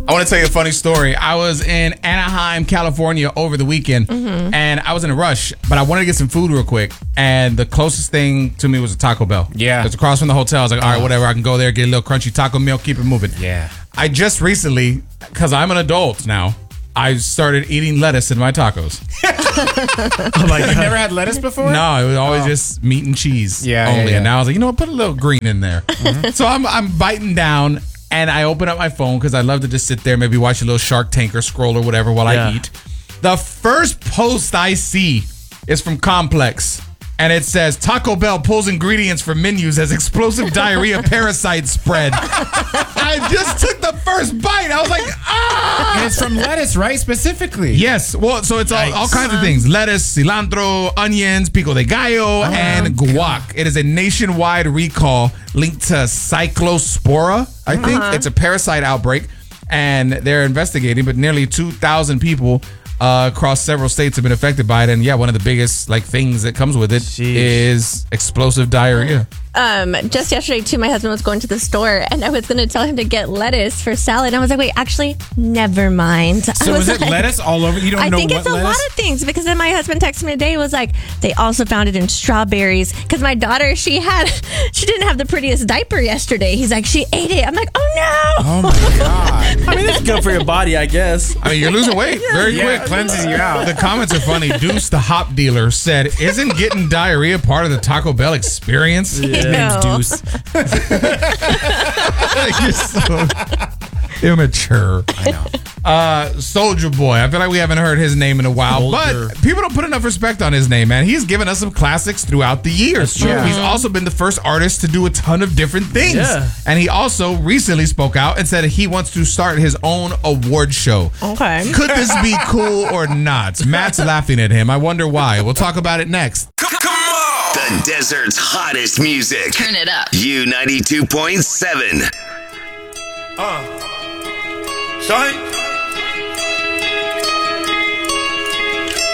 I want to tell you a funny story. I was in Anaheim, California over the weekend, and I was in a rush, but I wanted to get some food real quick, and the closest thing to me was a Taco Bell. Yeah. It was across from the hotel. I was like, all right, whatever. I can go there, get a little crunchy taco meal, keep it moving. Yeah. I just recently, because I'm an adult now, I started eating lettuce in my tacos. Oh my God. You never had lettuce before? No, it was always just meat and cheese only. Yeah. And now I was like, you know what, put a little green in there. So I'm biting down, and I open up my phone because I love to just sit there, maybe watch a little Shark Tank or scroll or whatever while I eat. The first post I see is from Complex. And it says, Taco Bell pulls ingredients for menus as explosive diarrhea parasite spread. I just took the first bite. I was like, ah! And it's from lettuce, right? Specifically. Yes. Well, so it's all kinds of things. Lettuce, cilantro, onions, pico de gallo, and guac. It is a nationwide recall linked to Cyclospora, I think. It's a parasite outbreak, and they're investigating, but nearly 2,000 people across several states have been affected by it. And yeah, one of the biggest things that comes with it is explosive diarrhea. Just yesterday too, my husband was going to the store and I was going to tell him to get lettuce for salad. I was like, wait, actually, never mind. So was it lettuce all over? You don't know what lettuce? I think it's a lot of things, because then my husband texted me today, was like, they also found it in strawberries, because my daughter, she didn't have the prettiest diaper yesterday. He's like, she ate it. I'm like, oh no. Oh my God. I mean, it's good for your body, I guess. I mean, you're losing weight very quick. Cleanses you out. The comments are funny. Deuce, the hop dealer, said, isn't getting diarrhea part of the Taco Bell experience? Yeah. His name's Deuce. You're so immature. I know. Soldier Boy. I feel like we haven't heard his name in a while, but people don't put enough respect on his name, man. He's given us some classics throughout the years. That's true. He's also been the first artist to do a ton of different things. Yeah. And he also recently spoke out and said he wants to start his own award show. Okay. Could this be cool or not? Matt's laughing at him. I wonder why. We'll talk about it next. Come on! The desert's hottest music. Turn it up. U92.7. Sorry?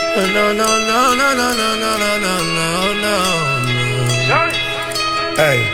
No. Sorry? Hey.